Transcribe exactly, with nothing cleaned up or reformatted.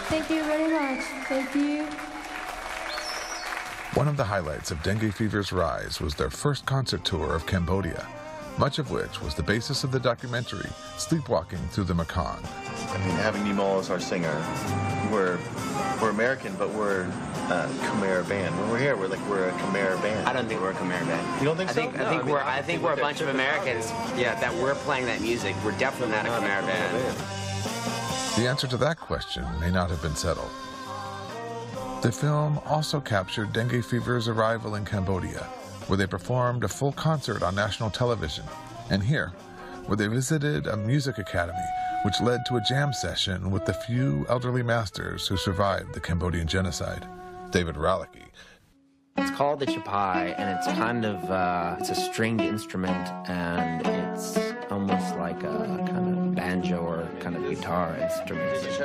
Thank you very much. Thank you. One of the highlights of dengue fever's rise was their first concert tour of Cambodia, much of which was the basis of the documentary Sleepwalking Through the Mekong. I mean, having Nemo as our singer, we're we're American, but we're a Khmer band. When we're here, we're like we're a Khmer band. I don't think we're a Khmer band. You don't think I so? think, No, I think I mean, we're I think we're a bunch of Americans. Yeah, that we're playing that music. We're definitely not a Khmer band. The answer to that question may not have been settled. The film also captured dengue fever's arrival in Cambodia, where they performed a full concert on national television, and here, where they visited a music academy, which led to a jam session with the few elderly masters who survived the Cambodian genocide. David Ralicky. It's called the chapai, and it's kind of, uh, it's a stringed instrument, and it's almost like a kind of banjo or kind of guitar instrument.